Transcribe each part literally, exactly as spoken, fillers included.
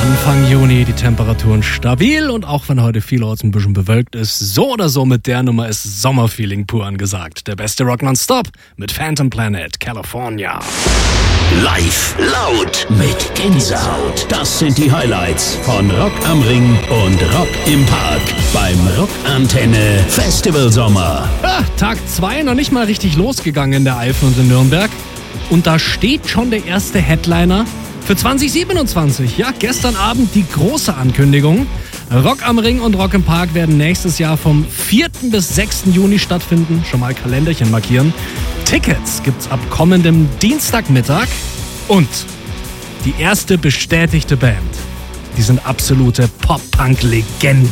Anfang Juni, die Temperaturen stabil und auch wenn heute vielorts ein bisschen bewölkt ist, so oder so mit der Nummer ist Sommerfeeling pur angesagt. Der beste Rock nonstop mit Phantom Planet, California. Live, laut, mit Gänsehaut. Das sind die Highlights von Rock am Ring und Rock im Park beim Rockantenne Festival Sommer. Ah, Tag zwei, noch nicht mal richtig losgegangen in der Eifel und in Nürnberg. Und da steht schon der erste Headliner für zwanzig siebenundzwanzig. Ja, gestern Abend die große Ankündigung. Rock am Ring und Rock im Park werden nächstes Jahr vom vierten bis sechsten Juni stattfinden. Schon mal Kalenderchen markieren. Tickets gibt's ab kommendem Dienstagmittag. Und die erste bestätigte Band. Die sind absolute Pop-Punk-Legenden.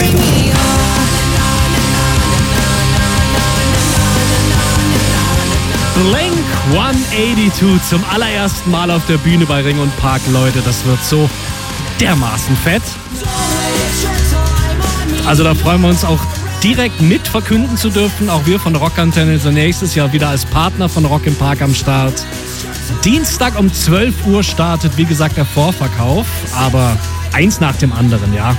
Blink hundertzweiundachtzig zum allerersten Mal auf der Bühne bei Ring und Park. Leute, das wird so dermaßen fett. Also da freuen wir uns auch direkt mit verkünden zu dürfen. Auch wir von Rockantenne sind nächstes Jahr wieder als Partner von Rock im Park am Start. Dienstag um zwölf Uhr startet, wie gesagt, der Vorverkauf. Aber eins nach dem anderen, ja.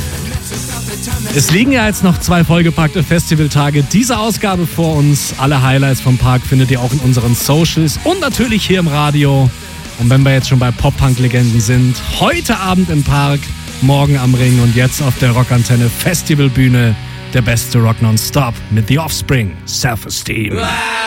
Es liegen ja jetzt noch zwei vollgepackte Festivaltage dieser Ausgabe vor uns. Alle Highlights vom Park findet ihr auch in unseren Socials und natürlich hier im Radio. Und wenn wir jetzt schon bei Pop-Punk-Legenden sind, heute Abend im Park, morgen am Ring und jetzt auf der Rockantenne Festivalbühne der beste Rock nonstop mit The Offspring, Self-Esteem.